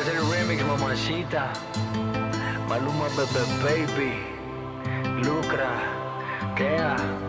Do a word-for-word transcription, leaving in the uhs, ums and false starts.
es el remix, mamacita. Maluma, bebé, baby. Lucra, Kea.